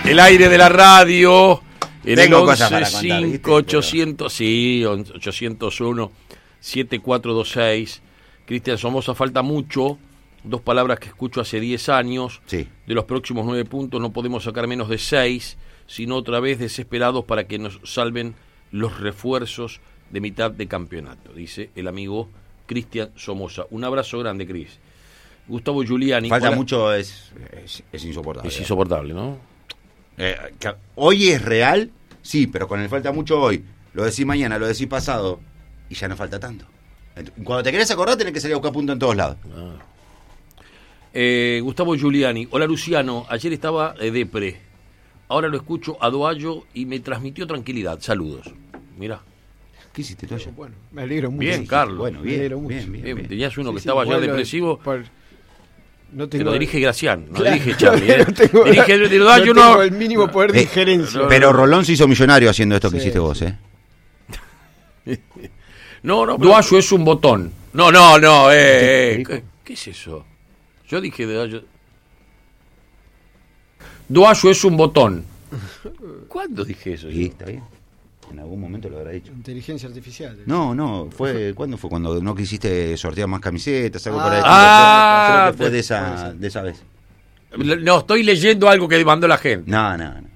El aire de la radio. En Tengo el cosas para contar, 5 800, sí, 801 7426. Cristian Somoza, falta mucho. Dos palabras que escucho hace 10 años. Sí. De los próximos 9 puntos no podemos sacar menos de 6, sino otra vez desesperados para que nos salven los refuerzos de mitad de campeonato, dice el amigo Cristian Somoza. Un abrazo grande, Cris. Gustavo Giuliani. Falta hola. Mucho, es insoportable. Es insoportable, ¿no? Hoy es real, sí, pero con el falta mucho hoy. Lo decís mañana, lo decís pasado, y ya no falta tanto. Cuando te querés acordar, tenés que salir a buscar punto en todos lados. Gustavo Giuliani. Hola, Luciano. Ayer estaba depre. Ahora lo escucho a Doallo y me transmitió tranquilidad. Saludos. Mirá. ¿Qué hiciste tú ayer? Bueno, me alegro mucho. Bien, Carlos. Bueno, Me alegro bien, mucho. bien. Tenías uno que Sí, estaba ya bueno, depresivo. No Te tengo, lo dirige Gracián, no Claro, dirige Charlie. no tengo, Dirige no Doallo, tengo no. el mínimo poder de injerencia. Pero Rolón se hizo millonario haciendo esto que Sí, hiciste vos, sí. No, Doallo es un botón. No. ¿Qué es eso? Yo dije Doallo. Doallo es un botón. ¿Cuándo dije eso? Sí, yo? está bien. En algún momento lo habrá dicho. Inteligencia artificial. No, ¿cuándo fue? Cuando no quisiste sortear más camisetas, algo por ahí. Ah, creo que fue de esa vez. No, estoy leyendo algo que mandó la gente. No.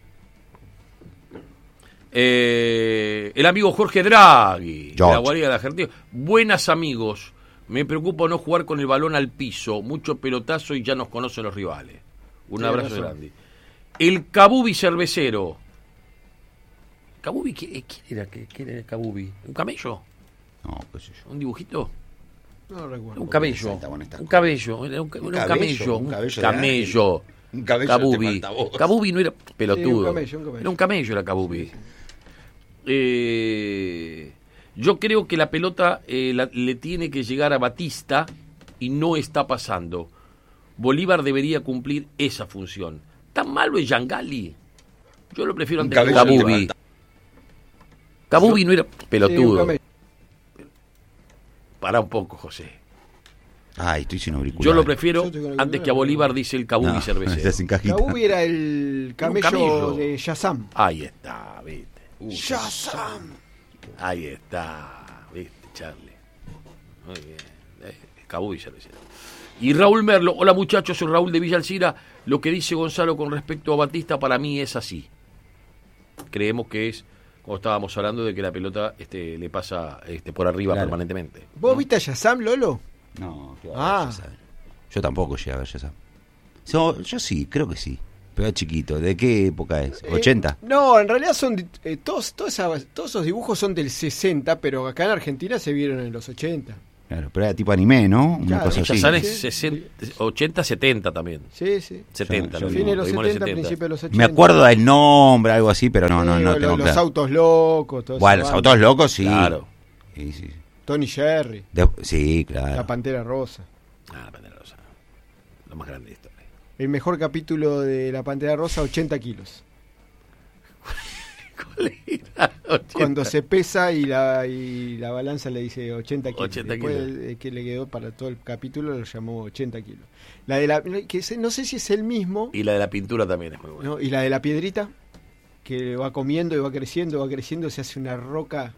El amigo Jorge Draghi, de George. la guardia de Argentina. Buenas amigos, me preocupa no jugar con el balón al piso, mucho pelotazo y ya nos conocen los rivales. Un Tiene abrazo razón. grande. El Kabubi cervecero. ¿Kabubi? ¿Quién era el Kabubi? ¿Un camello? No, qué sé yo. ¿Un dibujito? No recuerdo. Un cabello. Salta con estas Un cabello. Era un camello. un cabello de camello. Un cabello Kabubi. te falta a vos. Kabubi no era pelotudo. un camello. Era un camello, era Kabubi. Sí. Yo creo que la pelota le tiene que llegar a Batista y no está pasando. Bolívar debería cumplir esa función. ¿Tan malo es Yangali? Yo lo prefiero antes que cabello Kabubi. Kabubi no era Sí, un pelotudo. camello. Pará un poco, José. Ay, estoy sin auricular. Yo lo prefiero Yo estoy con antes que a Bolívar, dice el Kabubi No, cervecero. estás sin cajita. Kabubi era el camello, camello. de Shazam. Ahí está, viste. Shazam. Ahí está, viste, Charlie. Muy bien. Kabubi cervecero. Y Raúl Merlo, hola muchachos, soy Raúl de Villa Alcira. Lo que dice Gonzalo con respecto a Batista para mí es así. Creemos que es, como estábamos hablando, de que la pelota le pasa por arriba Claro. permanentemente. ¿Vos viste a Shazam, Lolo? No, qué Ah. ya sabes. Yo tampoco llegué a ver Shazam. Yo sí, creo que sí. Pero es chiquito. ¿De qué época es? ¿80? No, en realidad son todos esos dibujos son del 60, pero acá en Argentina se vieron en los 80. Claro, pero era tipo anime, ¿no? Una Claro. cosa así. Chazán es Sí. 60, 80, 70 también. Sí, sí. 70. Yo lo no. Fin de mismo, los lo mismo en el 70, 70. principio de los 80. Me acuerdo del nombre, algo así, pero no Sí, tengo los claro. autos locos, todo Bueno, los autos locos, sí. Claro. Sí. Tony Jerry, Sí, claro. la Pantera Rosa. La Pantera Rosa. Lo más grande de esto. El mejor capítulo de la Pantera Rosa, 80 kilos. ¿Cuál era? 80. Cuando se pesa y la balanza le dice 80 kilos. 80 Después kilos. que le quedó para todo el capítulo lo llamó 80 kilos. La de la no sé si es el mismo, Y la de la pintura también es muy buena. ¿no? Y la de la piedrita, que va comiendo y va creciendo, se hace una roca.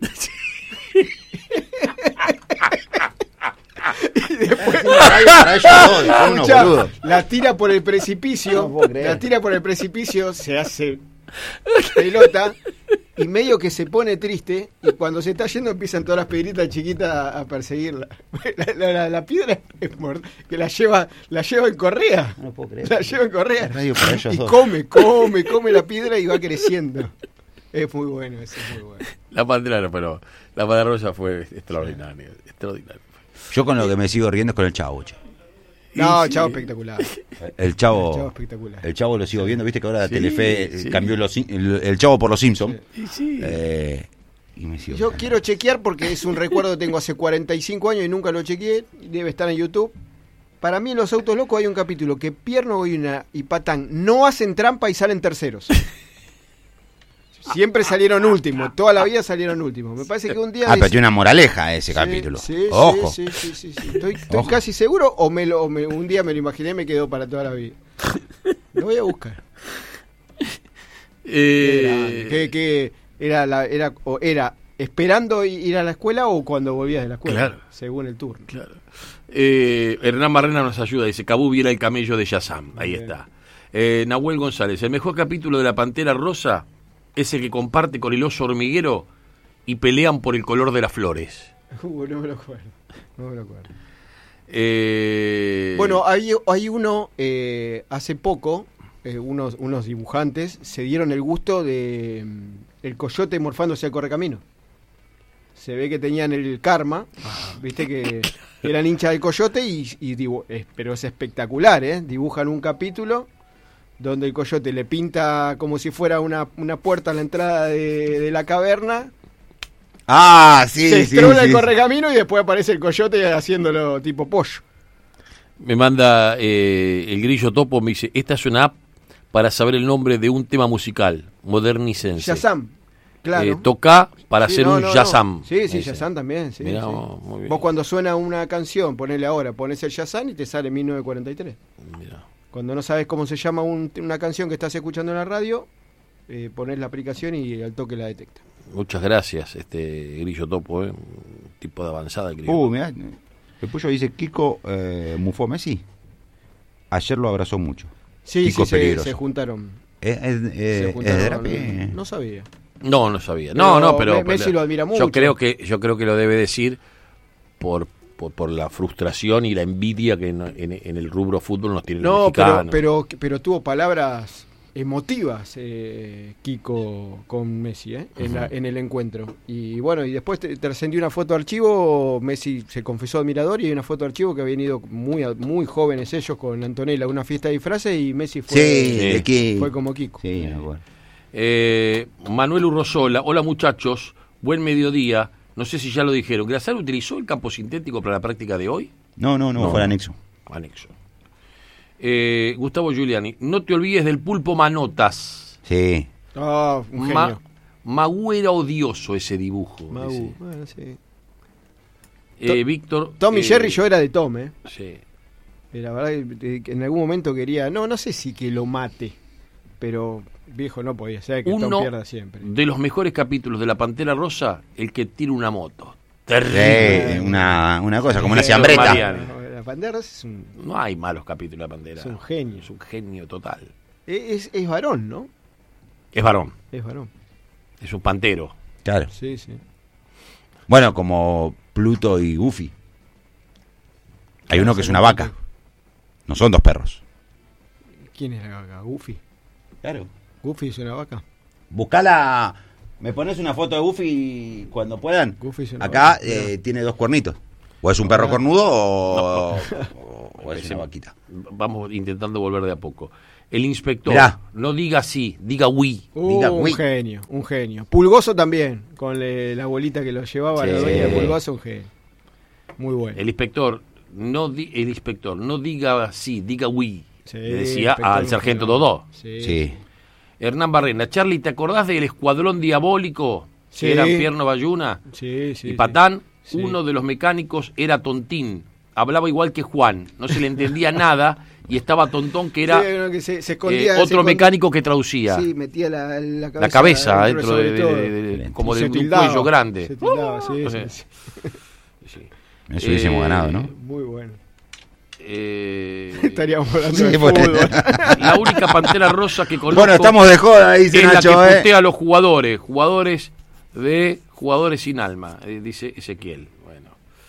Y después Para ellos dos, son unos escuchá, boludos. la tira por el precipicio, No puedo creer. se hace pelota y medio que se pone triste y cuando se está yendo empiezan todas las piedritas chiquitas a perseguirla. La piedra es que la lleva en correa. No puedo creer. La lleva en correa. Es radio para ellos Y dos. come la piedra y va creciendo. Es muy bueno, eso es muy bueno. La Pantera no, pero la Pantera Rosa fue extraordinaria. Extraordinaria. Yo con lo que me sigo riendo es con el Chavo, che. No, Y sí. Chavo espectacular. El Chavo. Chavo espectacular. El Chavo lo sigo viendo, viste que ahora Sí, Telefe sí. cambió el Chavo por los Simpsons. Y sí. Y me sigo Yo riendo. quiero chequear porque es un recuerdo que tengo hace 45 años y nunca lo chequeé. Debe estar en YouTube. Para mí en Los Autos Locos hay un capítulo que Pierno, Goyuna y Patán no hacen trampa y salen terceros. Siempre salieron últimos, toda la vida salieron últimos. Me parece que un día... Pero tiene una moraleja ese Sí, capítulo. sí, Ojo. Sí. Estoy Ojo. casi seguro o un día me lo imaginé y me quedó para toda la vida. Lo voy a buscar. Que era esperando ir a la escuela o cuando volvías de la escuela, Claro. según el turno. Claro. Hernán Barrena nos ayuda, dice, Cabú viera el camello de Yazam. Ahí Bien. está. Nahuel González, el mejor capítulo de La Pantera Rosa es el que comparte con el oso hormiguero y pelean por el color de las flores. No me lo acuerdo. No me lo acuerdo. Eh, Bueno, hay uno, hace poco, unos dibujantes se dieron el gusto de el coyote morfándose al correcamino. Se ve que tenían el karma, viste que eran hinchas del coyote pero es espectacular, ¿eh? Dibujan un capítulo donde el coyote le pinta como si fuera una puerta a la entrada de la caverna. Ah, sí, Se sí. estrola sí. el correcamino y después aparece el coyote haciéndolo tipo pollo. Me manda el Grillo Topo, me dice, esta es una app para saber el nombre de un tema musical, modernicense. Shazam, claro. Toca para Sí, hacer no, un no, no. Shazam. Sí, sí, Dice. Shazam también. Sí, Mirá sí. vos, muy bien. Vos cuando suena una canción, ponele ahora, pones el Shazam y te sale 1943. Mirá. Cuando no sabes cómo se llama una canción que estás escuchando en la radio, ponés la aplicación y al toque la detecta. Muchas gracias, Grillo Topo, un tipo de avanzada el Grillo. Mirá, el Puyo dice, Kiko mufó a Messi. Ayer lo abrazó mucho. Sí, Kiko sí, peligroso. se juntaron. ¿Es Se de juntaron. Drape? No sabía. No sabía. Pero No, pero Messi lo admira mucho. Yo creo que lo debe decir por la frustración y la envidia que en el rubro fútbol nos tiene los No, mexicanos. pero tuvo palabras emotivas Kiko con Messi en el encuentro. Y bueno, y después trascendió una foto de archivo. Messi se confesó admirador y hay una foto de archivo que habían ido muy jóvenes ellos con Antonella a una fiesta de disfraces y Messi fue como Kiko. Sí, bueno. Manuel Urrosola, hola muchachos, buen mediodía. No sé si ya lo dijeron. ¿Grasal utilizó el campo sintético para la práctica de hoy? No, fue el anexo. Anexo. Gustavo Giuliani, no te olvides del pulpo Manotas. Sí. Ah, un genio. Magú era odioso ese dibujo. Mau, dice. bueno, sí. Víctor. Tom y Jerry yo era de Tom, Sí. La verdad que en algún momento quería, no sé si que lo mate, pero viejo no podía ser que Tom Uno pierda siempre. de los mejores capítulos de La Pantera Rosa, el que tira una moto. Terrible. Una cosa, como una Sí, ciambreta. Mariano. La Pantera es un No hay malos capítulos de La Pantera. Es un genio. Es un genio total. es varón, ¿no? Es varón. Es varón. Es un pantero. Claro. Sí, sí. Bueno, como Pluto y Goofy. Hay uno que es una vaca. No son dos perros. ¿Quién es la vaca? Goofy. Claro. Goofy es una vaca. Buscala. ¿Me pones una foto de Goofy cuando puedan? Goofy es una Acá vaca. tiene dos cuernitos. O es un perro cornudo o es Sí. una vaquita. Vamos intentando volver de a poco. El inspector, Mirá. no diga sí, diga oui. Diga, Un güey. genio, un genio. Pulgoso también, con la abuelita que lo llevaba, Sí. la dueña de Pulgoso, un genio. Muy bueno. El inspector, no diga sí, diga oui. Sí, Le decía inspector, al un sargento genio. Dodó. Sí. Hernán Barrena, Charlie, ¿te acordás del escuadrón diabólico? Sí. Que eran Pierno Bayuna Sí, sí. y Patán. Sí. Uno de los mecánicos era Tontín. Hablaba igual que Juan. No se le entendía nada y estaba Tontón, que era Sí, uno que se escondía. otro mecánico que traducía. Sí, metía la cabeza. La cabeza dentro sobre todo. como Se de un tildaba, cuello grande. Se tildaba, sí, No sí, sé. sí. Sí. Eso hubiésemos ganado, ¿no? Muy bueno. Eh, Estaríamos hablando Sí, de bueno. fútbol. la única pantera rosa que conozco Bueno, estamos de joda, dice es Nacho, la que putea a los jugadores sin alma, dice Ezequiel. Bueno,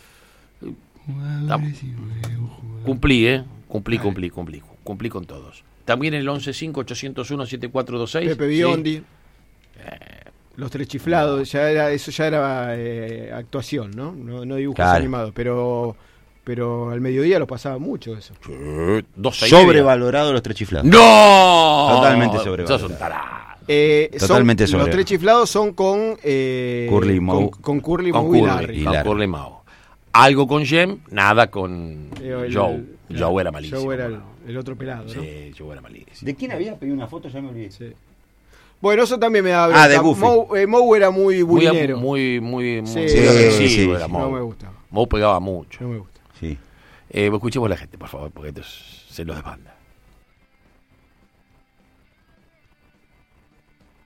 cumplí con todos. También el 1158017426. Pepe Biondi. Los tres chiflados, eso ya era actuación, ¿no? No dibujos Claro. animados, pero al mediodía lo pasaba mucho eso. Sí, 12:30. Sobrevalorado los tres chiflados. ¡No! Totalmente sobrevalorado. Sos un tarado. Totalmente Los sobre. tres chiflados son con Curly Moe. con Curly Con Moe y Curly, Larry. con Curly Moe. Algo con Jem, nada con El- Joe. el- Joe era malísimo. Joe era el otro pelado, ¿no? Sí, Joe era malísimo. ¿De quién había pedido una foto? Ya me olvidé. Sí. Bueno, eso también me da Ah, de bronca. Goofy. Moe era muy bulinero. Muy Sí, agresivo sí, era sí. Moe. No me gustaba. Moe pegaba mucho. No me gusta. Sí. Escuchemos a la gente, por favor, porque esto se los demanda.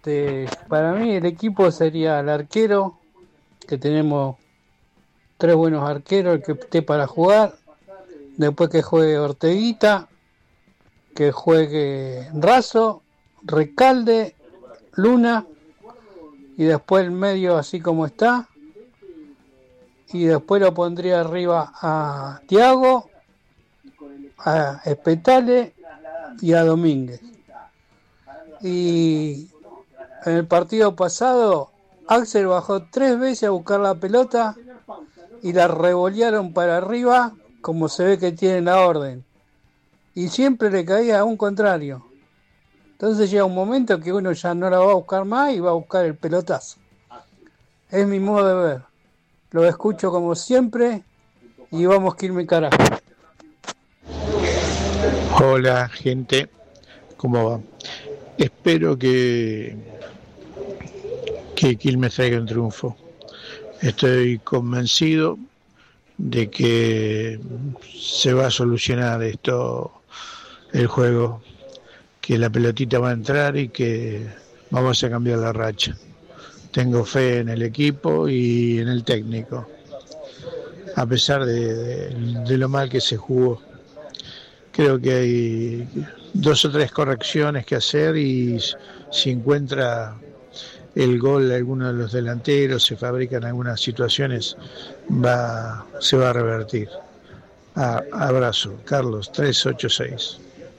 Para mí el equipo sería el arquero, que tenemos 3 buenos arqueros, el que esté para jugar, después que juegue Orteguita, que juegue Razo, Recalde, Luna, y después el medio así como está, y después lo pondría arriba a Thiago, a Espetale y a Domínguez. Y en el partido pasado Axel bajó 3 veces a buscar la pelota y la revolearon para arriba, como se ve que tienen la orden, y siempre le caía a un contrario. Entonces llega un momento que uno ya no la va a buscar más y va a buscar el pelotazo. Es mi modo de ver. Lo escucho como siempre y vamos Quilmes carajo. Hola gente, ¿cómo va? Espero que Quilmes traiga un triunfo. Estoy convencido de que se va a solucionar esto, el juego, que la pelotita va a entrar y que vamos a cambiar la racha. Tengo fe en el equipo y en el técnico, a pesar de lo mal que se jugó. Creo que hay 2 o 3 correcciones que hacer y si encuentra el gol alguno de los delanteros, se fabrican algunas situaciones, se va a revertir. Abrazo, Carlos 386.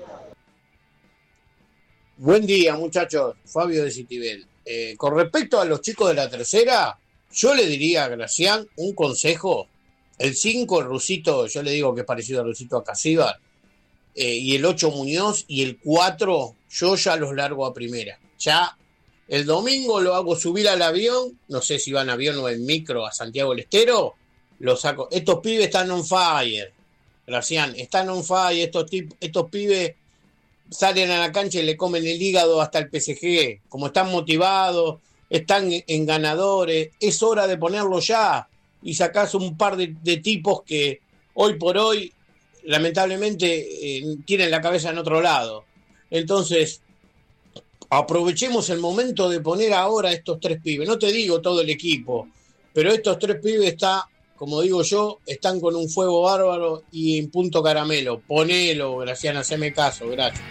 Buen día, muchachos. Fabio de Citibel. Con respecto a los chicos de la tercera, yo le diría a Gracián un consejo. El 5, el Rusito, yo le digo que es parecido al Rusito Acasíbar, y el 8 Muñoz, y el 4 yo ya los largo a primera. Ya el domingo lo hago subir al avión, no sé si van en avión o en micro a Santiago del Estero, lo saco. Estos pibes están on fire, Gracián, están on fire, estos pibes salen a la cancha y le comen el hígado hasta el PSG, como están motivados, están en ganadores, es hora de ponerlo ya y sacás un par de tipos que hoy por hoy lamentablemente tienen la cabeza en otro lado. Entonces aprovechemos el momento de poner ahora a estos 3 pibes, no te digo todo el equipo, pero estos 3 pibes como digo yo, están con un fuego bárbaro y en punto caramelo. Ponelo, Graciana, haceme caso, gracias.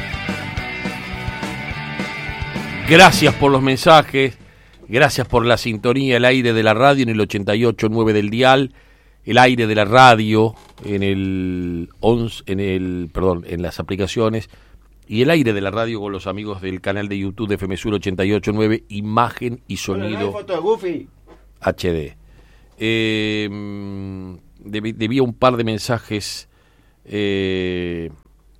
Gracias por los mensajes, gracias por la sintonía, el aire de la radio en el 88.9 del dial, el aire de la radio en las aplicaciones, y el aire de la radio con los amigos del canal de YouTube de FM Sur 88.9, imagen y sonido HD. Debía un par de mensajes de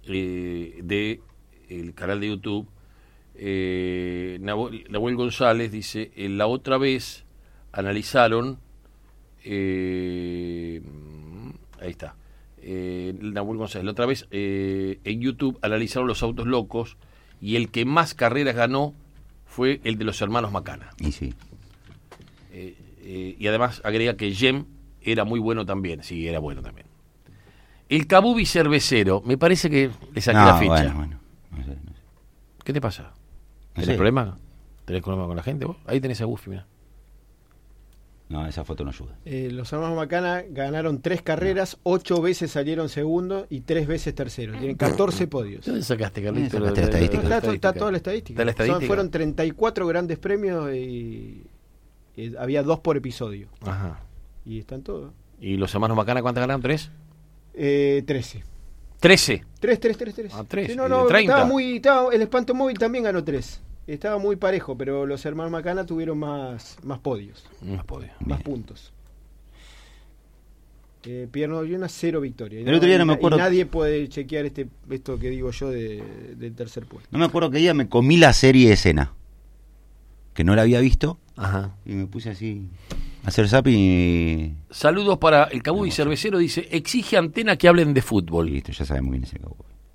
el canal de YouTube. Nahuel González dice, la otra vez analizaron, ahí está, Nahuel González, la otra vez en YouTube analizaron los autos locos y el que más carreras ganó fue el de los hermanos Macana. Y sí. Y además agrega que Jem era muy bueno también. Sí, era bueno también. El Kabubi cervecero, me parece que le saqué la ficha. Bueno. No sé. ¿Qué te pasa? No ¿Tenés sé. problema? ¿Tenés problema con la gente vos? Ahí tenés a Buffy, mira. No, esa foto no ayuda. Los hermanos Macana ganaron 3 carreras, 8 veces salieron segundo y 3 veces tercero. Tienen 14 podios. ¿Dónde sacaste, Carlito? Sacaste la estadística. Está toda la estadística. ¿Está la estadística? Fueron 34 grandes premios y había 2 por episodio. Ajá. Y están todos. ¿Y los hermanos Macana cuántas ganaron? ¿3? 13. 13. 3. Ah, 3. Sí, ¿Y de 30? El Espanto Móvil también ganó 3. Estaba muy parejo, pero los hermanos Macana tuvieron más podios. Más podios. Más puntos. Pierno Llona 0 victorias. El otro día no me acuerdo. Y nadie puede chequear esto que digo yo del tercer puesto. No me acuerdo qué día me comí la serie de escena, que no la había visto. Ajá. Y me puse así a hacer zapping y... Saludos para el Kabubi cervecero, dice, exige Antena que hablen de fútbol. Listo, ya sabe muy bien ese cowboy.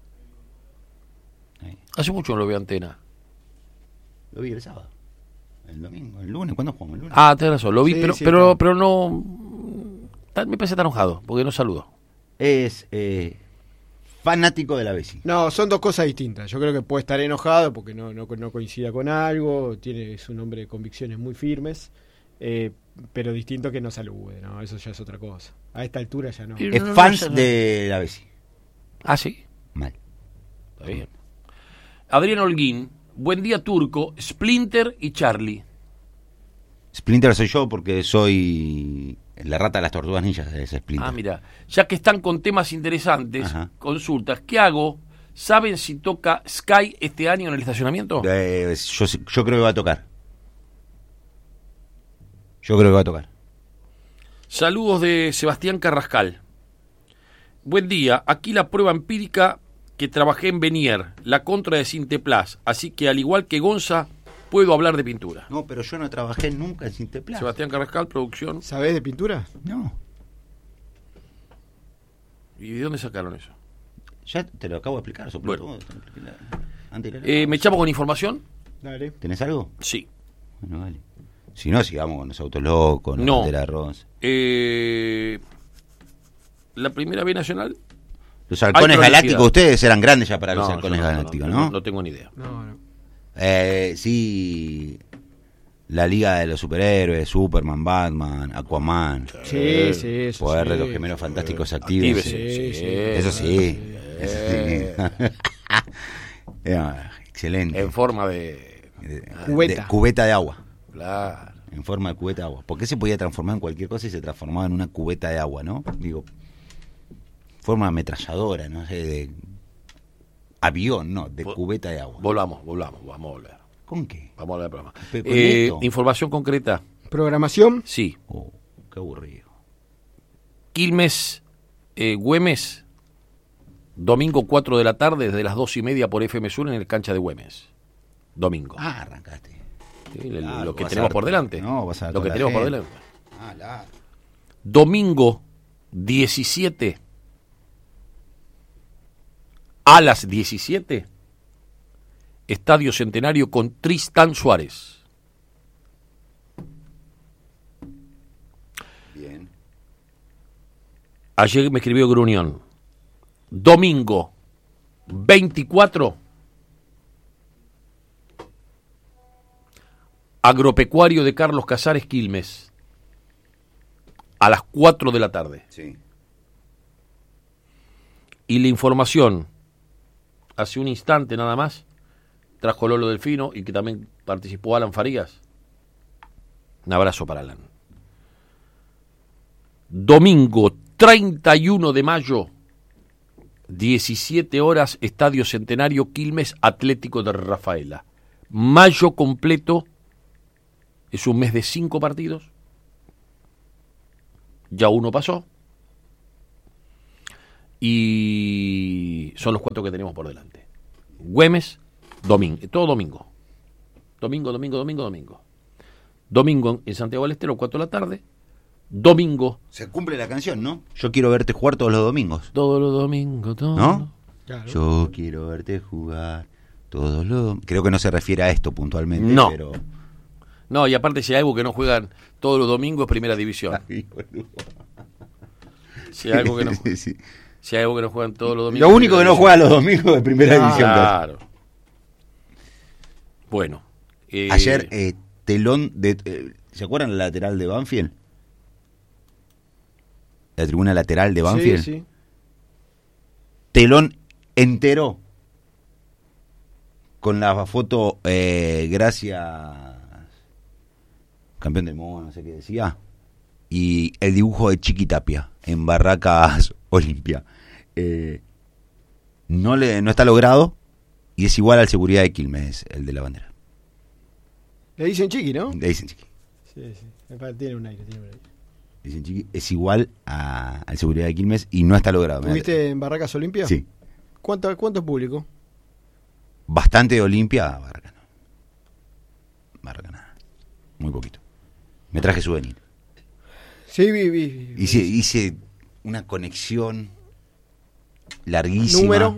Hace mucho no lo veo Antena. Lo vi el sábado. El domingo, el lunes, ¿cuándo jugamos? El lunes. Ah, tenés razón, lo vi, Sí, pero no... Me parece tan enojado, porque no saludó. Es fanático de la Bessi. No, son dos cosas distintas. Yo creo que puede estar enojado porque no coincida con algo, es un hombre de convicciones muy firmes, pero distinto que no salude, ¿no? Eso ya es otra cosa. A esta altura ya no. Es fans de la Bessi. Ah, sí. Mal. Está bien. Adrián Holguín, buen día Turco, Splinter y Charlie. Splinter soy yo porque soy la rata de las tortugas ninjas, es Splinter. Ah, mira, ya que están con temas interesantes, Ajá. consultas, ¿qué hago? ¿Saben si toca Sky este año en el estacionamiento? Yo creo que va a tocar. Yo creo que va a tocar. Saludos de Sebastián Carrascal. Buen día, aquí la prueba empírica que trabajé en Benier, la contra de Sinteplas, así que al igual que Gonza, puedo hablar de pintura. No, pero yo no trabajé nunca en Sinteplas. Sebastián Carrascal, producción. ¿Sabés de pintura? No. ¿Y de dónde sacaron eso? Ya te lo acabo de explicar. Bueno. Antes de ¿Me echamos con información? Dale. ¿Tenés algo? Sí. Bueno, vale. Si no, sigamos con los autos locos, No. Bandera Rosa. La primera B nacional. Los halcones prolificidad. galácticos, ustedes eran grandes ya para los No, halcones yo galácticos, ¿no? No tengo ni idea. No. Sí, la Liga de los Superhéroes, Superman, Batman, Aquaman, Sí, eso Poder de sí. los Gemelos Fantásticos Actives. Actívese. Sí. Eso sí. Eso sí. Excelente. En forma de... Cubeta. De cubeta de agua. Claro. En forma de cubeta de agua. ¿Por qué se podía transformar en cualquier cosa y se transformaba en una cubeta de agua, no? Digo, forma ametralladora, no sé, de avión, no, de cubeta de agua. Vamos a volver. ¿Con qué? Vamos a hablar del programa. Pero con esto. Información concreta. Programación. Sí. Oh, qué aburrido. Quilmes, Güemes, domingo 4 de la tarde, desde las 2:30 por FM Sur en el cancha de Güemes. Domingo. Ah, arrancaste. Sí, claro, lo que vas a tenemos ver por todo. delante. No, vas a ver lo que toda la tenemos por gente. delante. Ah, la. Domingo 17 a las 17, Estadio Centenario con Tristán Suárez. Bien. Ayer me escribió Gruñón. Domingo 24, Agropecuario de Carlos Casares Quilmes, a las 4 de la tarde. Sí. Y la información, hace un instante nada más, trajo Lolo Delfino y que también participó Alan Farías. Un abrazo para Alan. Domingo 31 de mayo, 17 horas, Estadio Centenario Quilmes, Atlético de Rafaela. Mayo completo, es un mes de 5 partidos. Ya uno pasó. Y son los 4 que tenemos por delante. Güemes, domingo, todo domingo. Domingo. Domingo en Santiago del Estero, 4 de la tarde. Domingo. Se cumple la canción, ¿no? Yo quiero verte jugar todos los domingos. Todos los domingos, ¿No? Claro. Yo quiero verte jugar todos los domingos. Creo que no se refiere a esto puntualmente, No. pero... No, y aparte si hay algo que no juegan todos los domingos es Primera División. Ay, boludo. Si hay algo que no, Sí, sí. si hay algo que no juegan todos los domingos. Lo único que Primera no División. juega los domingos de primera división. Claro. Bueno. Ayer, telón de... ¿se acuerdan la lateral de Banfield? La tribuna lateral de Banfield. Sí. Telón entero. Con la foto, gracias... Campeón del mundo, no sé qué decía. Y el dibujo de Chiqui Tapia en Barracas Olimpia. No está logrado y es igual al seguridad de Quilmes, el de la bandera. Le dicen Chiqui, ¿no? Le dicen Chiqui. Sí. Tiene un aire. Dicen Chiqui, es igual al seguridad de Quilmes y no está logrado. ¿Tuviste en Barracas Olimpia? Sí. ¿Cuánto es público? Bastante de Olimpia, Barracas no. Barracas nada. Muy poquito. Me traje souvenir. Sí, vi. Hice una conexión larguísima. ¿Número?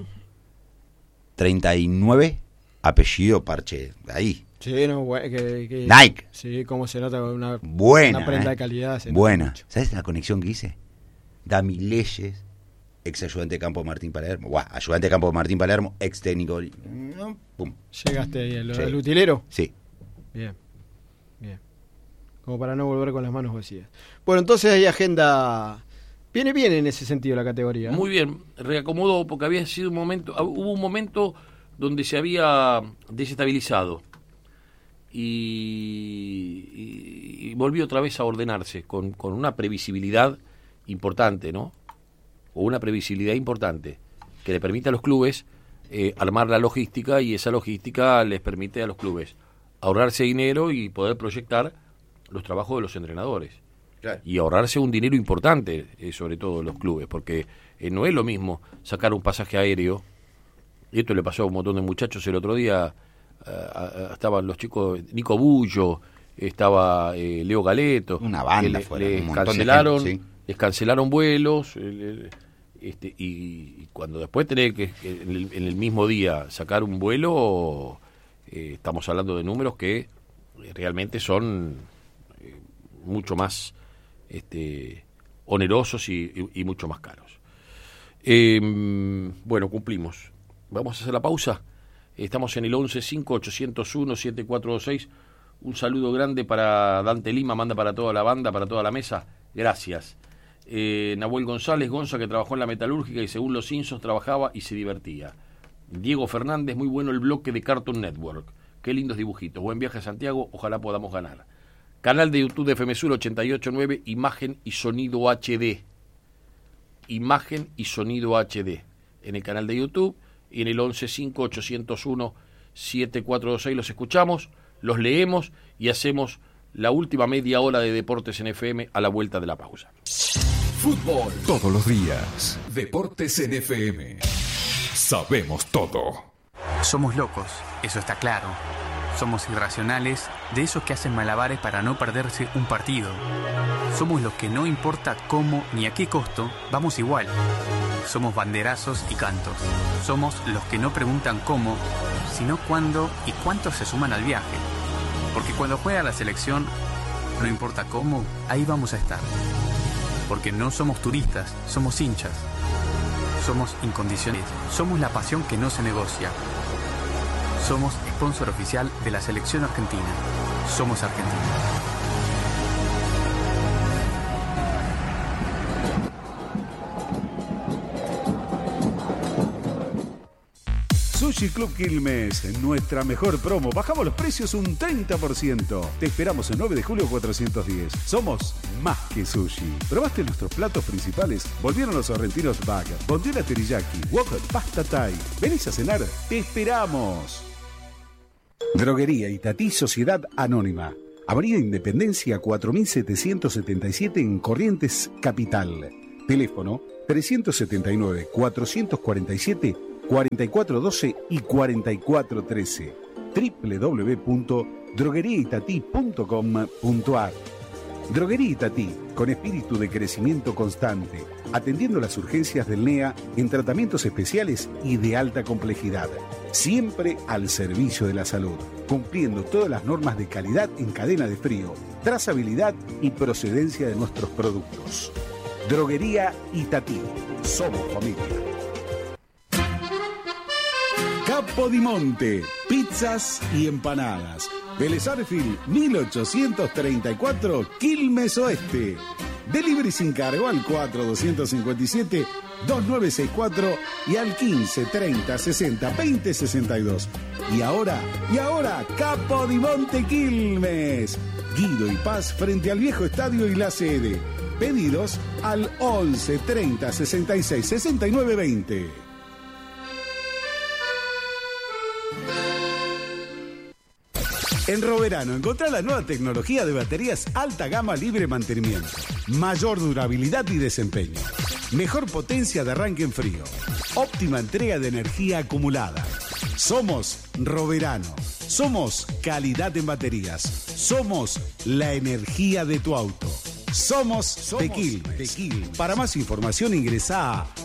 39, apellido Parche. Ahí. Sí, no, Nike. Sí, cómo se nota una Buena. prenda de calidad. se nota Buena. mucho. ¿Sabes la conexión que hice? Dami Leyes, ex ayudante de campo de Martín Palermo. Ayudante de campo de Martín Palermo, ex técnico. Pum. ¿Llegaste ahí Sí. al utilero? Sí. Bien. Como para no volver con las manos vacías. Bueno, entonces hay agenda. Viene bien en ese sentido la categoría. Muy bien, reacomodó porque había sido hubo un momento donde se había desestabilizado y volvió otra vez a ordenarse con una previsibilidad importante, ¿no? O una previsibilidad importante que le permite a los clubes armar la logística, y esa logística les permite a los clubes ahorrarse dinero y poder proyectar los trabajos de los entrenadores. Claro. Y ahorrarse un dinero importante, sobre todo los clubes, porque no es lo mismo sacar un pasaje aéreo, y esto le pasó a un montón de muchachos el otro día. Estaban los chicos, Nico Bullo, estaba Leo Galeto, Una banda que fuera, un montón de cancelaron, gente, sí. les cancelaron vuelos, y cuando después tenés que en el mismo día sacar un vuelo, estamos hablando de números que realmente son mucho más onerosos y mucho más caros. Bueno, cumplimos. Vamos a hacer la pausa. Estamos en el 11-5-801-7426. Un saludo grande para Dante Lima, manda para toda la banda, para toda la mesa. Gracias. Nahuel González, Gonza, que trabajó en la metalúrgica y según los Insos trabajaba y se divertía. Diego Fernández, muy bueno el bloque de Cartoon Network. Qué lindos dibujitos. Buen viaje a Santiago, ojalá podamos ganar. Canal de YouTube de FM Sur 889, imagen y sonido HD. Imagen y sonido HD. En el canal de YouTube y en el 11-5-801-7426 los escuchamos, los leemos y hacemos la última media hora de Deportes en FM a la vuelta de la pausa. Fútbol todos los días. Deportes en FM. Sabemos todo. Somos locos, eso está claro. Somos irracionales, de esos que hacen malabares para no perderse un partido. Somos los que no importa cómo ni a qué costo, vamos igual. Somos banderazos y cantos. Somos los que no preguntan cómo, sino cuándo y cuántos se suman al viaje. Porque cuando juega la selección, no importa cómo, ahí vamos a estar. Porque no somos turistas, somos hinchas. Somos incondicionales. Somos la pasión que no se negocia. Somos sponsor oficial de la selección argentina. Somos Argentina. Sushi Club Quilmes, nuestra mejor promo. Bajamos los precios un 30%. Te esperamos el 9 de julio 410. Somos más que sushi. ¿Probaste nuestros platos principales? Volvieron los sorrentinos bag, bondiola teriyaki, wok, pasta thai. ¿Venís a cenar? ¡Te esperamos! Droguería Itatí Sociedad Anónima. Avenida Independencia 4777 en Corrientes Capital. Teléfono 379-447-4412 y 4413. www.drogueriaitatí.com.ar. Droguería Itatí, con espíritu de crecimiento constante, atendiendo las urgencias del NEA en tratamientos especiales y de alta complejidad, siempre al servicio de la salud, cumpliendo todas las normas de calidad en cadena de frío, trazabilidad y procedencia de nuestros productos. Droguería Itatí, somos familia. Capodimonte, pizzas y empanadas. Vélez Arfield, 1834, Quilmes Oeste. Delivery sin cargo al 4257-2964 y al 1530602062. Y ahora, Capodimonte Quilmes. Guido y Paz frente al viejo estadio y la sede. Pedidos al 11 30 66 69 20. En Roverano encontrá la nueva tecnología de baterías alta gama libre mantenimiento, mayor durabilidad y desempeño, mejor potencia de arranque en frío, óptima entrega de energía acumulada. Somos Roverano, somos calidad en baterías, somos la energía de tu auto. Somos de Quilmes. Para más información ingresá a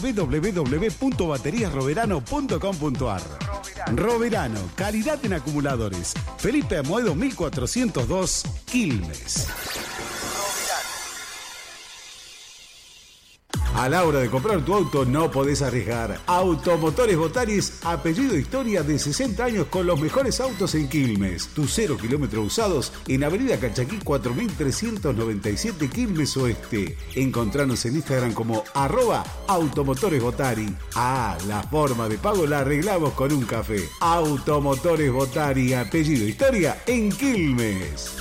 www.bateriasroverano.com.ar. Roverano, calidad en acumuladores. Felipe Amoedo 1402, Quilmes. A la hora de comprar tu auto no podés arriesgar. Automotores Botaris, apellido Historia, de 60 años con los mejores autos en Quilmes. Tus 0 kilómetros usados en Avenida Cachaquí 4397 Quilmes Oeste. Encontranos en Instagram como @Automotores Botari. La forma de pago la arreglamos con un café. Automotores Botari, apellido Historia en Quilmes.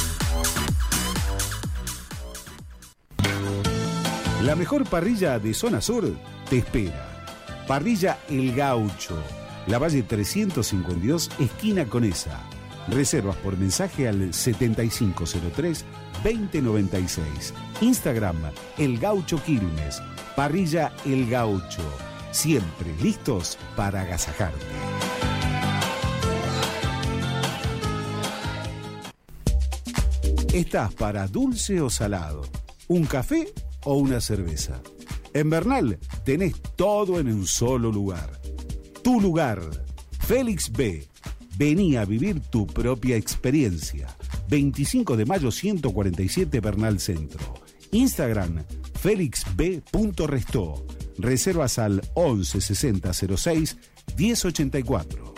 La mejor parrilla de zona sur te espera. Parrilla El Gaucho, La Valle 352, esquina Conesa. Reservas por mensaje al 7503-2096. Instagram El Gaucho Quilmes. Parrilla El Gaucho. Siempre listos para agasajarte. ¿Estás para dulce o salado? ¿Un café o una cerveza? En Bernal tenés todo en un solo lugar. Tu lugar, Félix B. Vení a vivir tu propia experiencia. 25 de mayo 147 Bernal Centro. Instagram, felixb.restó. Reservas al 11 60 06 1084.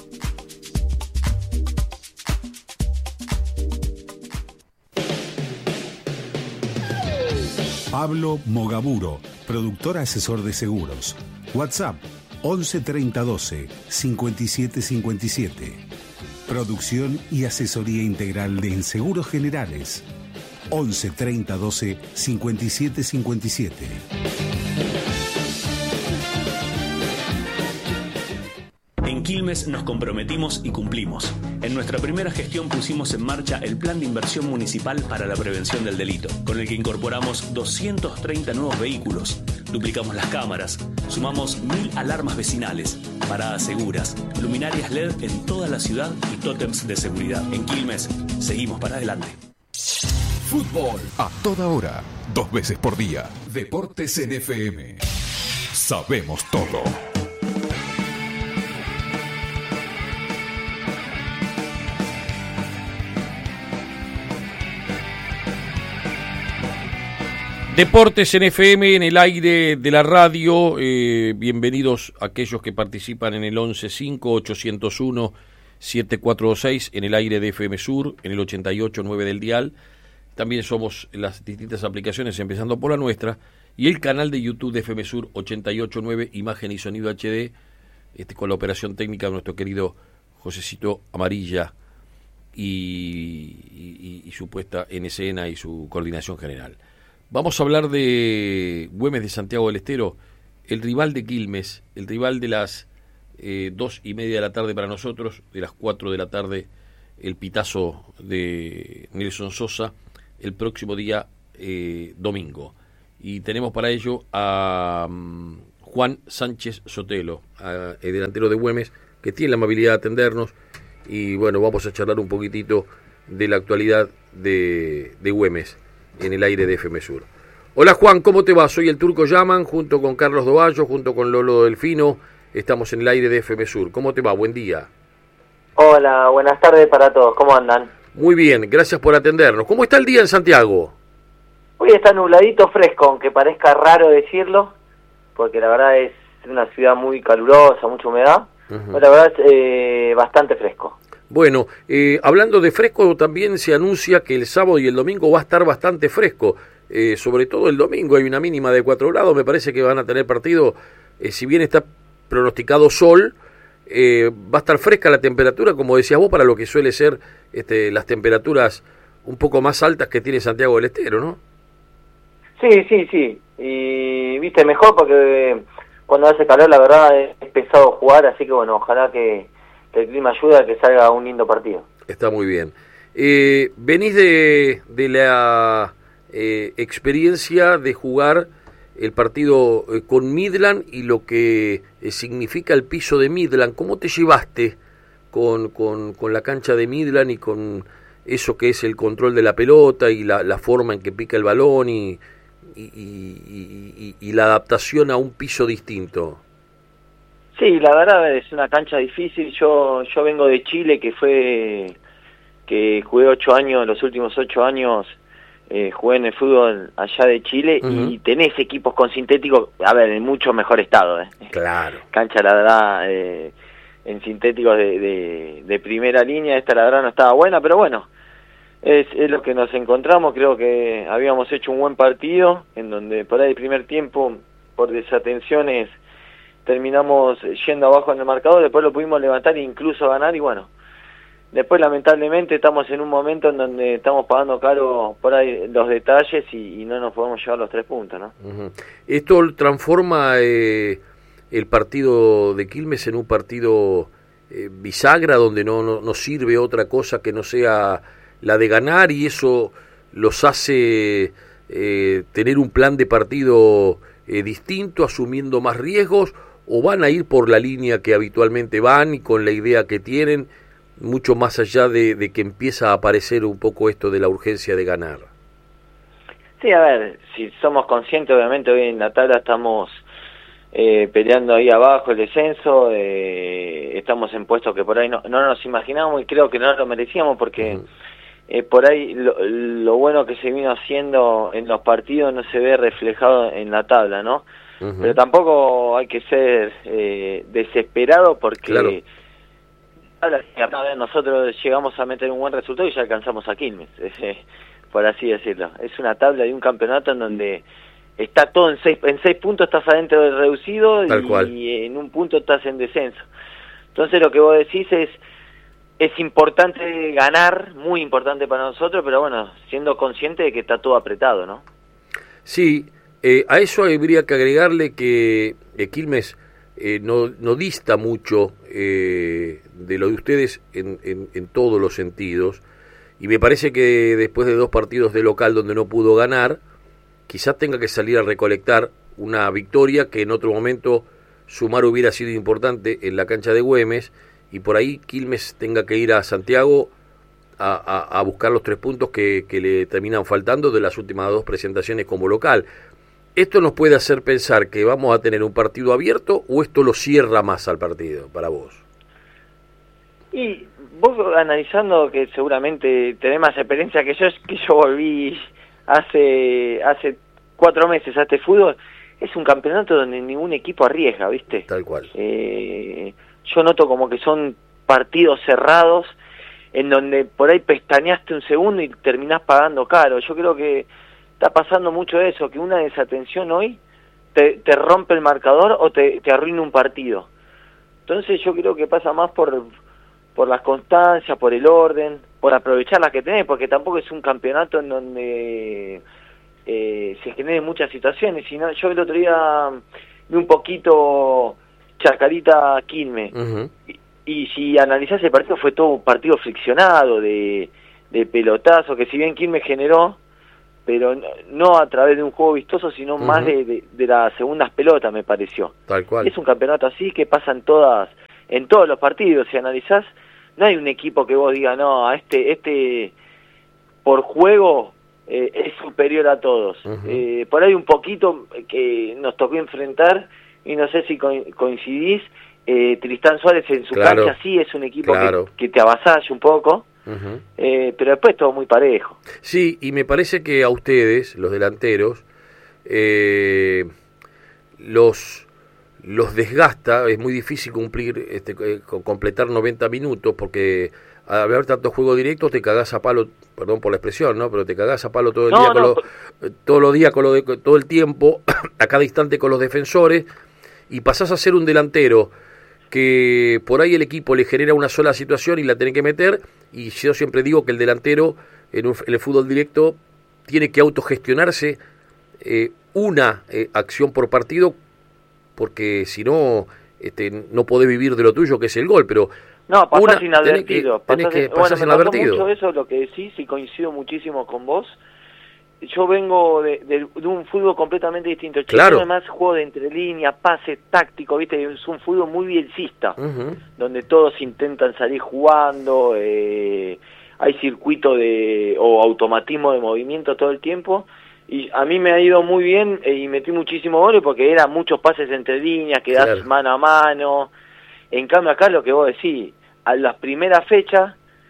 Pablo Mogaburo, productor asesor de seguros. WhatsApp 11 30 12 57 57. Producción y asesoría integral de seguros generales. 11 30 12 57 57. En Quilmes nos comprometimos y cumplimos. En nuestra primera gestión pusimos en marcha el Plan de Inversión Municipal para la Prevención del Delito, con el que incorporamos 230 nuevos vehículos, duplicamos las cámaras, sumamos 1000 alarmas vecinales, paradas seguras, luminarias LED en toda la ciudad y tótems de seguridad. En Quilmes, seguimos para adelante. Fútbol a toda hora, 2 veces por día. Deportes en FM. Sabemos todo. Deportes en FM, en el aire de la radio. Bienvenidos a aquellos que participan en el 115-801-7426, en el aire de FM Sur, en el 88.9 del dial. También somos en las distintas aplicaciones, empezando por la nuestra, y el canal de YouTube de FM Sur 88.9, imagen y sonido HD, con la operación técnica de nuestro querido Josecito Amarilla y su puesta en escena y su coordinación general. Vamos a hablar de Güemes de Santiago del Estero, el rival de Quilmes, el rival de las 2:30 de la tarde para nosotros, de las 4 de la tarde el pitazo de Nelson Sosa, el próximo día domingo. Y tenemos para ello a Juan Sánchez Sotelo, el delantero de Güemes, que tiene la amabilidad de atendernos. Y bueno, vamos a charlar un poquitito de la actualidad de Güemes en el aire de FM Sur. Hola Juan, ¿cómo te va? Soy el Turco Yaman, junto con Carlos Dovallo, junto con Lolo Delfino. Estamos en el aire de FM Sur. ¿Cómo te va? Buen día. Hola, buenas tardes para todos. ¿Cómo andan? Muy bien, gracias por atendernos. ¿Cómo está el día en Santiago? Hoy está nubladito, fresco, aunque parezca raro decirlo, porque la verdad es una ciudad muy calurosa, mucha humedad. Pero la verdad es bastante fresco. Bueno, hablando de fresco, también se anuncia que el sábado y el domingo va a estar bastante fresco. Sobre todo el domingo hay una mínima de 4 grados, me parece que van a tener partido, si bien está pronosticado sol, va a estar fresca la temperatura, como decías vos, para lo que suele ser las temperaturas un poco más altas que tiene Santiago del Estero, ¿no? Sí, y viste, mejor porque cuando hace calor la verdad es pesado jugar, así que bueno, ojalá que el clima ayude a que salga un lindo partido. Está muy bien. Venís de la experiencia de jugar el partido con Midland y lo que significa el piso de Midland. ¿Cómo te llevaste con la cancha de Midland y con eso que es el control de la pelota y la forma en que pica el balón y la adaptación a un piso distinto? Sí, la verdad es una cancha difícil. Yo vengo de Chile, que jugué 8 años, los últimos 8 años jugué en el fútbol allá de Chile y tenés equipos con sintéticos, a ver, en mucho mejor estado. Claro. Cancha, la verdad, en sintéticos de primera línea, esta la verdad no estaba buena, pero bueno, es lo que nos encontramos. Creo que habíamos hecho un buen partido, en donde por ahí el primer tiempo, por desatenciones, terminamos yendo abajo en el marcador, después lo pudimos levantar e incluso ganar, y bueno, después lamentablemente estamos en un momento en donde estamos pagando caro por ahí los detalles y no nos podemos llevar los 3 puntos, ¿no? Esto transforma el partido de Quilmes en un partido bisagra, donde no sirve otra cosa que no sea la de ganar, y eso los hace tener un plan de partido distinto, asumiendo más riesgos, o van a ir por la línea que habitualmente van y con la idea que tienen, mucho más allá de que empieza a aparecer un poco esto de la urgencia de ganar. Sí, a ver, si somos conscientes, obviamente hoy en la tabla estamos peleando ahí abajo el descenso, estamos en puestos que por ahí no nos imaginábamos, y creo que no lo merecíamos, porque por ahí lo bueno que se vino haciendo en los partidos no se ve reflejado en la tabla, ¿no? Pero tampoco hay que ser desesperado, porque claro, nosotros llegamos a meter un buen resultado y ya alcanzamos a Quilmes, por así decirlo. Es una tabla de un campeonato en donde está todo en 6 puntos, estás adentro del reducido y en un punto estás en descenso. Entonces lo que vos decís es importante ganar, muy importante para nosotros, pero bueno, siendo consciente de que está todo apretado, ¿no? Sí, a eso habría que agregarle que Quilmes no dista mucho de lo de ustedes en todos los sentidos, y me parece que después de 2 partidos de local donde no pudo ganar, quizás tenga que salir a recolectar una victoria que en otro momento sumar hubiera sido importante en la cancha de Güemes, y por ahí Quilmes tenga que ir a Santiago a buscar los 3 puntos que le terminan faltando de las últimas 2 presentaciones como local. ¿Esto nos puede hacer pensar que vamos a tener un partido abierto, o esto lo cierra más al partido para vos? Y vos, analizando, que seguramente tenés más experiencia que yo volví hace 4 meses a este fútbol, es un campeonato donde ningún equipo arriesga, ¿viste? Tal cual. Yo noto como que son partidos cerrados, en donde por ahí pestañaste un segundo y terminás pagando caro. Yo creo que está pasando mucho eso, que una desatención hoy te rompe el marcador o te arruina un partido. Entonces yo creo que pasa más por las constancias, por el orden, por aprovechar las que tenés, porque tampoco es un campeonato en donde se generen muchas situaciones. Sino, yo el otro día vi un poquito Chacarita Quilmes, y si analizás el partido, fue todo un partido friccionado de pelotazo, que si bien Quilmes generó, pero no a través de un juego vistoso, sino más de las segundas pelotas, me pareció. Tal cual. Es un campeonato así que pasa en todos los partidos. Si analizás, no hay un equipo que vos digas, no, a este por juego es superior a todos. Por ahí un poquito que nos tocó enfrentar, y no sé si coincidís, Tristán Suárez en su cancha sí es un equipo que te avasalla un poco. Pero después todo muy parejo. Sí, y me parece que a ustedes, los delanteros, los desgasta. Es muy difícil completar 90 minutos, porque al haber tanto juego directo te cagás a palo, perdón por la expresión, ¿no? Pero te cagás a palo todo el día, todos los días, todo el tiempo, a cada instante con los defensores, y pasás a ser un delantero que por ahí el equipo le genera una sola situación y la tiene que meter. Y yo siempre digo que el delantero en el fútbol directo tiene que autogestionarse una acción por partido, porque si no no podés vivir de lo tuyo, que es el gol. Pero no, pasás inadvertido. Pasás inadvertido. Mucho eso, lo que decís, y coincido muchísimo con vos. Yo vengo de un fútbol completamente distinto. Claro. Además, juego de entre líneas, pase táctico, ¿viste? Es un fútbol muy bielcista, donde todos intentan salir jugando, hay circuito o automatismo de movimiento todo el tiempo, y a mí me ha ido muy bien, y metí muchísimos goles porque eran muchos pases entre líneas, que das mano a mano. En cambio acá, lo que vos decís, a las primeras fechas,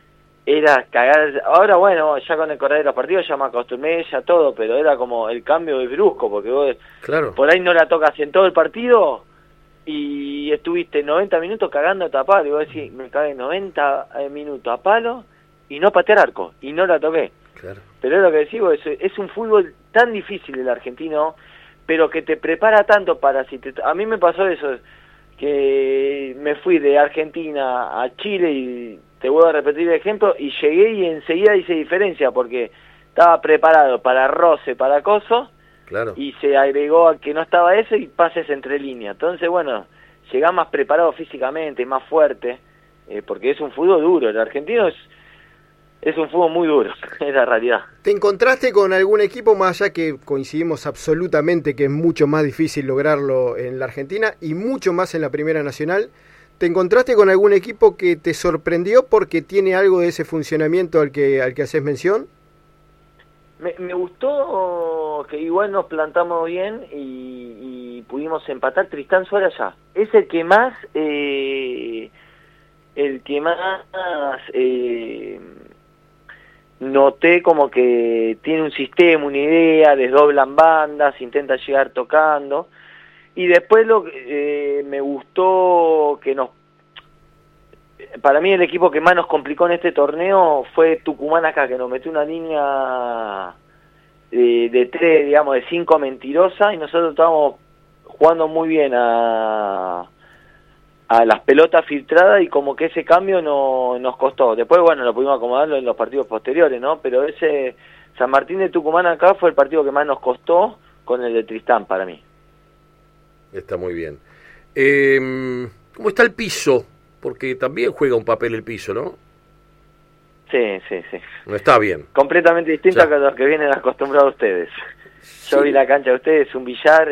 era cagar. Ahora bueno, ya con el correr de los partidos ya me acostumbré, ya todo, pero era como el cambio de brusco, porque vos por ahí no la tocas en todo el partido y estuviste 90 minutos cagando a tapar, y vos decís, me cagué 90 minutos a palo y no patear arco, y no la toqué. Claro. Pero es lo que decís, es un fútbol tan difícil el argentino, pero que te prepara tanto para a mí me pasó eso, que me fui de Argentina a Chile, y te voy a repetir el ejemplo, y llegué y enseguida hice diferencia, porque estaba preparado para roce, para coso, claro. Y se agregó a que no estaba eso y pases entre líneas. Entonces, bueno, llegás más preparado físicamente, más fuerte, porque es un fútbol duro. El argentino es un fútbol muy duro, es la realidad. ¿Te encontraste con algún equipo, más allá que coincidimos absolutamente que es mucho más difícil lograrlo en la Argentina y mucho más en la Primera Nacional? ¿Te encontraste con algún equipo que te sorprendió porque tiene algo de ese funcionamiento al que haces mención? Me gustó que igual nos plantamos bien y pudimos empatar. Tristán Suárez allá es el que más noté como que tiene un sistema, una idea, desdoblan bandas, intenta llegar tocando. Y después me gustó que para mí el equipo que más nos complicó en este torneo fue Tucumán acá, que nos metió una línea de 3, digamos, de 5 mentirosa, y nosotros estábamos jugando muy bien a las pelotas filtradas, y como que ese cambio nos costó. Después, bueno, lo pudimos acomodarlo en los partidos posteriores, ¿no? Pero ese San Martín de Tucumán acá fue el partido que más nos costó, con el de Tristán para mí. Está muy bien. ¿Cómo está el piso? Porque también juega un papel el piso, ¿no? Sí. No está bien. Completamente distinto a los que vienen acostumbrados ustedes. Yo vi la cancha de ustedes, un billar.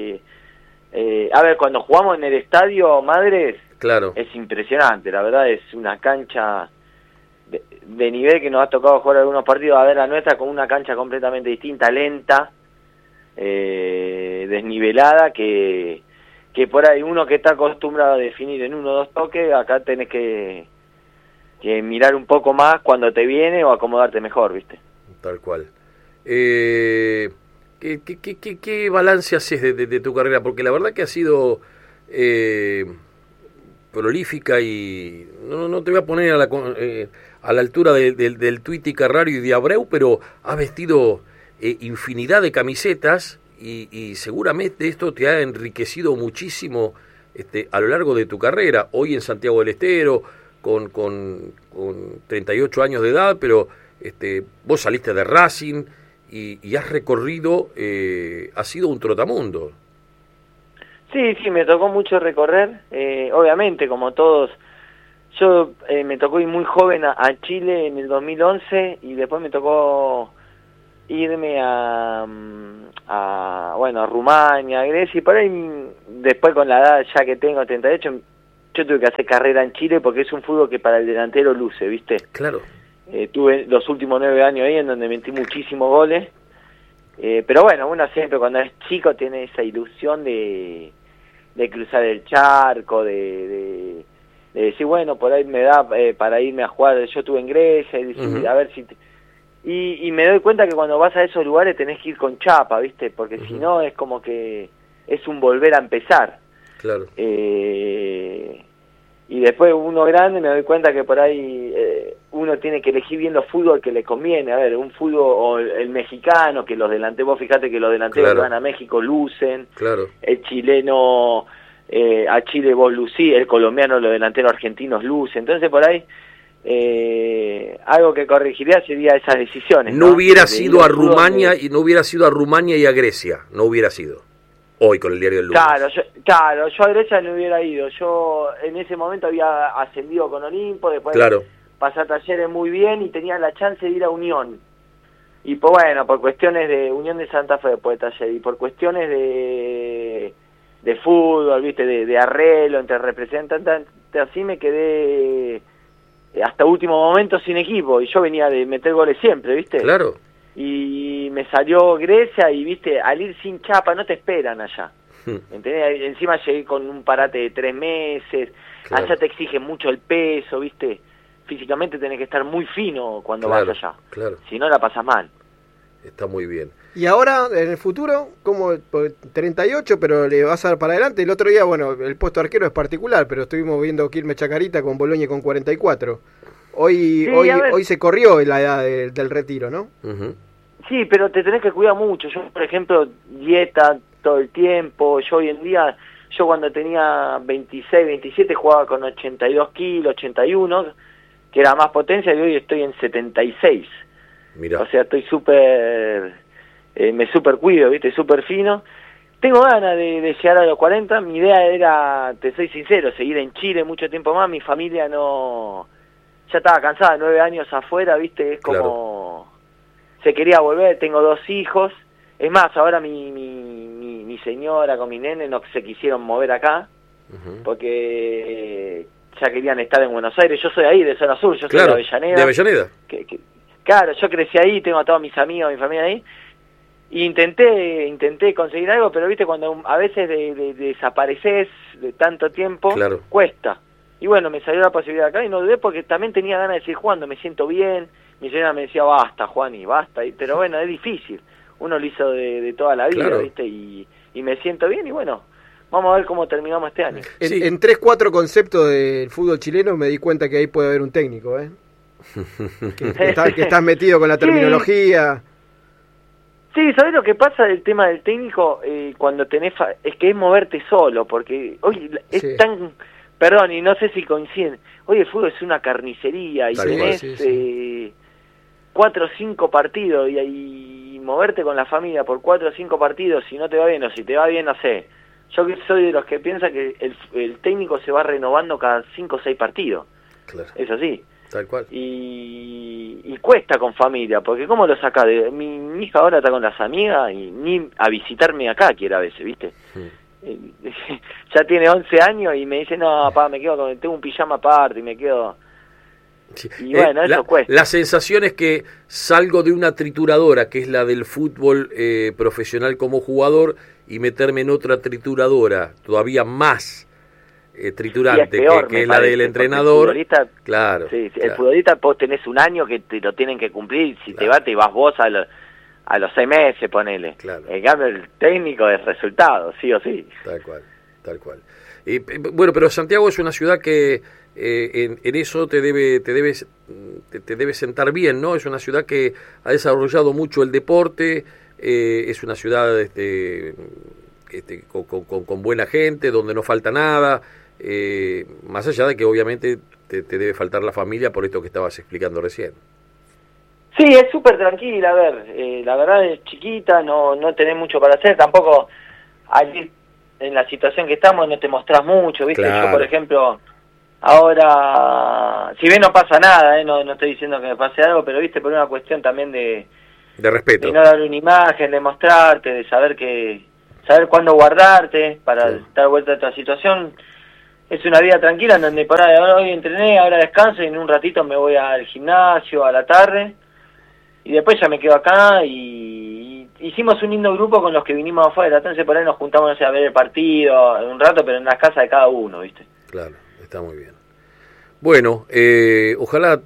A ver, cuando jugamos en el estadio Madres, claro, es impresionante. La verdad es una cancha de nivel que nos ha tocado jugar algunos partidos. A ver, la nuestra con una cancha completamente distinta, lenta, desnivelada, que por ahí uno que está acostumbrado a definir en 1 o 2 toques, acá tenés que mirar un poco más cuando te viene o acomodarte mejor, ¿viste? Tal cual. ¿Qué balance haces de tu carrera? Porque la verdad que ha sido prolífica, y no te voy a poner a la altura del Tuiti Carrario y de Abreu, pero has vestido infinidad de camisetas, y seguramente esto te ha enriquecido muchísimo a lo largo de tu carrera. Hoy en Santiago del Estero, con 38 años de edad, pero vos saliste de Racing y has recorrido, has sido un trotamundo. Sí, me tocó mucho recorrer, obviamente, como todos. Yo me tocó ir muy joven a Chile en el 2011, y después me tocó irme a Rumania, a Grecia, y por ahí después, con la edad ya que tengo, 38, yo tuve que hacer carrera en Chile, porque es un fútbol que para el delantero luce, ¿viste? Claro. Tuve los últimos 9 años ahí en donde metí muchísimos goles, pero bueno, uno siempre cuando es chico tiene esa ilusión de cruzar el charco, de decir, bueno, por ahí me da para irme a jugar. Yo estuve en Grecia y decir, a ver si... Y me doy cuenta que cuando vas a esos lugares tenés que ir con chapa, ¿viste? Porque si no es como que es un volver a empezar. Claro. Y después uno grande me doy cuenta que por ahí uno tiene que elegir bien los fútbol que le conviene. A ver, un fútbol, o el mexicano, que los delanteros, vos fíjate que los delanteros que van a México lucen. Claro. El chileno, a Chile vos lucís, el colombiano, los delanteros argentinos lucen. Entonces por ahí algo que corregiría sería esas decisiones. No hubiera sido a Rumania y a Grecia, no hubiera sido. Hoy con el diario del lunes. Claro, yo a Grecia no hubiera ido. Yo en ese momento había ascendido con Olimpo, después pasé a Talleres muy bien y tenía la chance de ir a Unión. Y pues bueno, por cuestiones de Unión de Santa Fe después de Talleres, y por cuestiones de fútbol, viste, de arreglo entre representantes, así me quedé hasta último momento sin equipo, y yo venía de meter goles siempre, viste. Claro. Y me salió Grecia, y viste, al ir sin chapa no te esperan allá. ¿Entendés? Encima llegué con un parate de 3 meses, allá te exigen mucho el peso, viste. físicamente tenés que estar muy fino cuando Claro, vas allá. claro. Si no, la pasas mal. Está muy bien. Y ahora, en el futuro, como 38, pero le vas a dar para adelante. El otro día, bueno, el puesto de arquero es particular, pero estuvimos viendo Quilmes Chacarita con Boloña con 44. Hoy, Sí, hoy, a ver. hoy se corrió la edad del retiro, ¿no? Ujú. Sí, pero te tenés que cuidar mucho. Yo, por ejemplo, dieta todo el tiempo. Yo hoy en día, yo cuando tenía 26, 27 jugaba con 82 kilos, 81, que era más potencia, y hoy estoy en 76. Mirá. O sea, estoy súper, me súper cuido, ¿viste? Súper fino. Tengo ganas de llegar a los 40. Mi idea era, te soy sincero, seguir en Chile mucho tiempo más. Mi familia no, ya estaba cansada, 9 años afuera, ¿viste? Es como, se quería volver. Tengo 2 hijos. Es más, ahora mi señora con mi nene no se quisieron mover acá, porque ya querían estar en Buenos Aires. Yo soy ahí, de zona sur, yo soy de Avellaneda. ¿De Avellaneda? Claro, yo crecí ahí, tengo a todos mis amigos, mi familia ahí, y intenté conseguir algo, pero viste, cuando a veces desapareces de tanto tiempo, cuesta. Y bueno, me salió la posibilidad acá y no dudé porque también tenía ganas de seguir jugando, me siento bien. Mi señora me decía, basta, Juani, basta. Pero bueno, es difícil. Uno lo hizo de toda la vida, ¿viste? Y me siento bien y bueno, vamos a ver cómo terminamos este año. En 3-4 conceptos del fútbol chileno me di cuenta que ahí puede haber un técnico, ¿eh? que estás metido con la terminología. Sí, ¿sabés lo que pasa del tema del técnico? Cuando tenés es que es moverte solo, porque hoy es tan... Perdón, y no sé si coinciden. Hoy el fútbol es una carnicería y tenés 4 o 5 partidos y moverte con la familia por 4 o 5 partidos, si no te va bien o si te va bien, no sé. Yo que soy de los que piensa que el técnico se va renovando cada 5 o 6 partidos. Claro. Eso sí. Tal cual. Y cuesta con familia, porque ¿cómo lo sacás? Mi hija ahora está con las amigas y ni a visitarme acá quiere a veces, ¿viste? Ya tiene 11 años y me dice, no, papá, me quedo tengo un pijama aparte y me quedo... Sí. Y bueno, eso cuesta. La sensación es que salgo de una trituradora, que es la del fútbol profesional como jugador, y meterme en otra trituradora, todavía más triturante, peor, que es la del entrenador. Claro, claro. El futbolista vos tenés un año que te lo tienen que cumplir, si te vas vos a los 6 meses, ponele. Claro. En cambio, el técnico es resultado, sí o sí. Tal cual. Bueno, pero Santiago es una ciudad que en eso te debe sentar bien, ¿no? Es una ciudad que ha desarrollado mucho el deporte, es una ciudad con buena gente, donde no falta nada, más allá de que obviamente te debe faltar la familia por esto que estabas explicando recién. Sí, es súper tranquila, a ver, la verdad es chiquita, no tenés mucho para hacer, tampoco allí en la situación que estamos no te mostrás mucho, ¿viste? Claro. Yo, por ejemplo, ahora, si bien no pasa nada, no estoy diciendo que me pase algo, pero viste, por una cuestión también de respeto, de no dar una imagen, de mostrarte, de saber cuándo guardarte para dar vuelta a otra situación. Es una vida tranquila en donde por ahí, hoy entrené, ahora descanso y en un ratito me voy al gimnasio a la tarde y después ya me quedo acá y hicimos un lindo grupo con los que vinimos afuera, entonces por ahí nos juntamos, no sé, a ver el partido un rato, pero en la casa de cada uno, ¿viste? Claro, está muy bien. Bueno, ojalá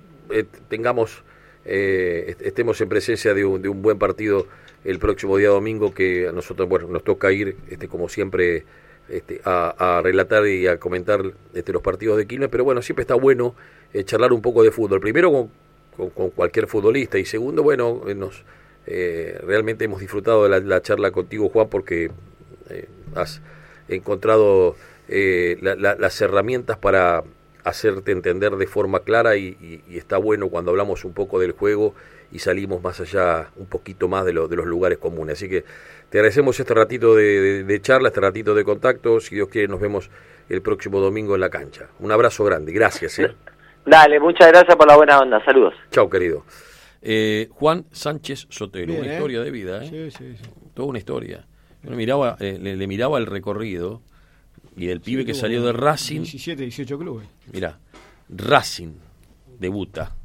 estemos en presencia de un buen partido el próximo día domingo, que a nosotros, bueno, nos toca ir, como siempre, a relatar y a comentar los partidos de Quilmes, pero bueno, siempre está bueno charlar un poco de fútbol. Primero con cualquier futbolista y segundo, bueno, realmente hemos disfrutado de la charla contigo, Juan, porque has encontrado las herramientas para hacerte entender de forma clara y está bueno cuando hablamos un poco del juego y salimos más allá, un poquito más de los lugares comunes. Así que te agradecemos este ratito de charla, este ratito de contacto. Si Dios quiere, nos vemos el próximo domingo en la cancha. Un abrazo grande, gracias. Dale, muchas gracias por la buena onda, saludos. Chao, querido. Juan Sánchez Sotelo, Bien, una historia de vida, Sí. Toda una historia. Yo le miraba el recorrido y del pibe que salió de Racing. 17, 18 clubes. Mirá, Racing debuta.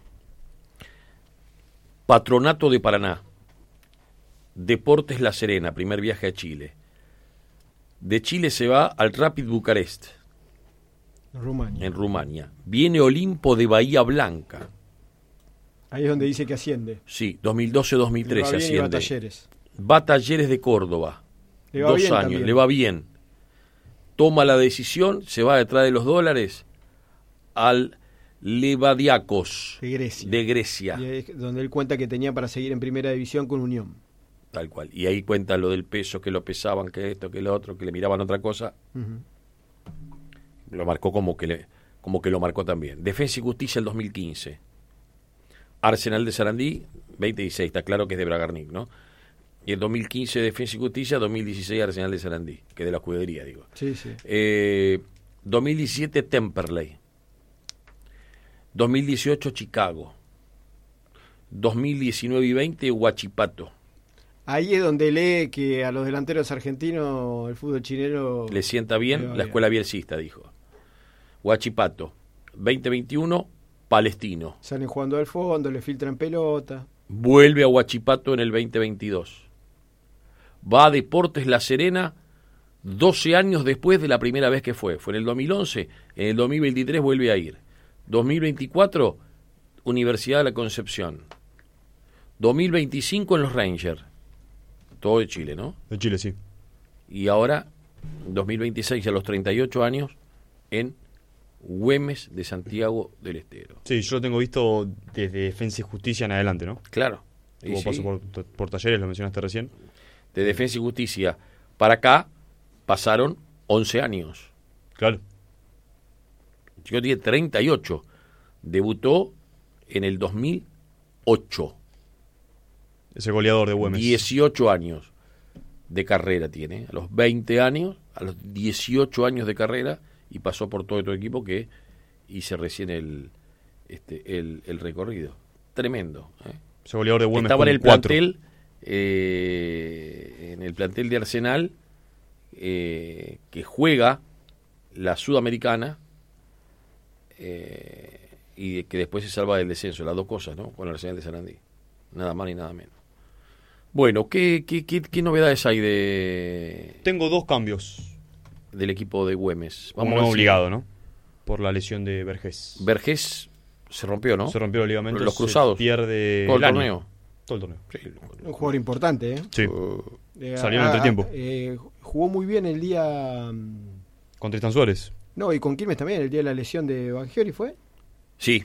Patronato de Paraná. Deportes La Serena, primer viaje a Chile. De Chile se va al Rapid Bucarest. Rumania. En Rumania. Viene Olimpo de Bahía Blanca. Ahí es donde dice que asciende. Sí, 2012-2013 Le va bien y asciende. va a Talleres. Va a Talleres de Córdoba. Le va 2 bien años, también. le va bien. Toma la decisión, se va detrás de los dólares al Levadiakos De Grecia. de Grecia. Y es donde él cuenta que tenía para seguir en primera división con Unión. Tal cual. Y ahí cuenta lo del peso, que lo pesaban, que esto, que lo otro, que le miraban otra cosa. Ujú. Lo marcó como que lo marcó también. Defensa y Justicia el 2015. Arsenal de Sarandí, 2016, está claro que es de Bragarnik, ¿no? Y el 2015 Defensa y Justicia, 2016 Arsenal de Sarandí, que es de la escudería, digo. Sí, sí. 2017 Temperley. 2018 Chicago. 2019 y 20 Huachipato. Ahí es donde lee que a los delanteros argentinos el fútbol chileno Le sienta bien le va la bien. escuela bielcista, dijo. Huachipato. 2021 Palestino. Salen jugando al fondo, le filtran pelota. Vuelve a Huachipato en el 2022. Va a Deportes La Serena 12 años después de la primera vez que fue. Fue en el 2011. En el 2023 vuelve a ir. 2024, Universidad de la Concepción. 2025 en los Rangers. Todo de Chile, ¿no? De Chile, sí. Y ahora, 2026, a los 38 años, en Güemes de Santiago del Estero. Sí, yo lo tengo visto desde Defensa y Justicia en adelante, ¿no? Claro. Tuvo Y paso sí. por Talleres, lo mencionaste recién. De Defensa y Justicia para acá pasaron 11 años. Claro. El chico tiene 38. Debutó en el 2008. Ese goleador de Güemes. 18 años de carrera tiene. A los 20 años, a los 18 años de carrera, y pasó por todo equipo que hice recién el recorrido. Tremendo. Ese goleador de Güemes. Estaba en el 4. plantel, en el plantel de Arsenal, que juega la Sudamericana, y que después se salva del descenso. Las dos cosas, ¿no? Con el Arsenal de Sarandí. Nada más ni nada menos. Bueno, ¿qué novedades hay Tengo 2 cambios. Del equipo de Güemes? Uno a ver obligado, ¿no? Por la lesión de Vergés. Vergés se rompió, ¿no? Se rompió los ligamentos. Los cruzados. Se pierde todo el año. torneo. Todo el torneo. Sí. Un jugador importante, ¿eh? Sí. Salió en el entretiempo. Jugó muy bien el día... Con Tristan Suárez. No, y con Quilmes también, el día de la lesión de Bangioni, ¿fue? Sí.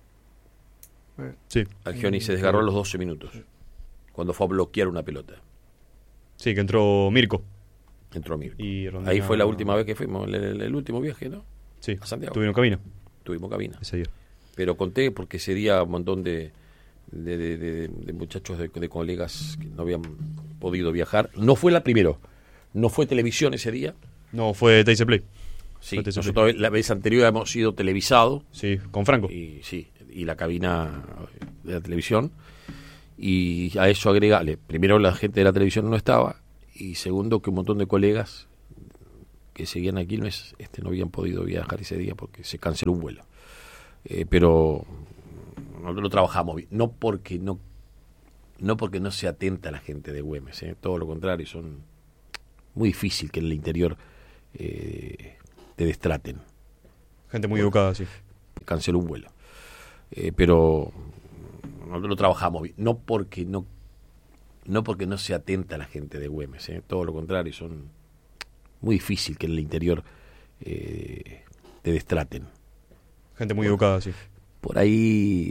Sí. Algioni se desgarró a los 12 minutos. Cuando fue a bloquear una pelota. Sí, que entró Mirko. Entró Mirko. Y Rondina... Ahí fue la última vez que fuimos, el último viaje, ¿no? Sí. A Santiago. Tuvieron cabina. Tuvimos cabina. Ese día. Pero conté porque ese día un montón de muchachos, de colegas que no habían podido viajar. No fue la primero. No fue televisión ese día. No, fue Teise Play. Sí, Fue TC nosotros la vez anterior hemos sido televisado. Sí, con Franco. Y sí, y la cabina de la televisión. Y a eso agregale, primero la gente de la televisión no estaba, y segundo que un montón de colegas que seguían a Quilmes no habían podido viajar ese día porque se canceló un vuelo. Pero nosotros lo trabajamos bien, no porque no se atenta a la gente de Güemes, todo lo contrario, son muy difícil que en el interior te destraten. Gente muy educada, sí. Canceló un vuelo. Pero nosotros lo trabajamos bien, no porque no se atenta a la gente de Güemes, todo lo contrario, son muy difícil que en el interior te destraten. Gente muy educada, sí. Por ahí